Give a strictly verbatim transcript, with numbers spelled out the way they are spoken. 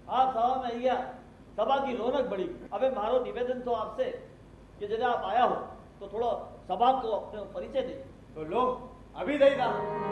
आप सभा में आइया, सभा की रौनक बढ़ी। अबे मारो निवेदन तो आपसे कि यदि आप आया हो तो थोड़ा सभा को अपने परिचय दे। तो लो अभी दई दा।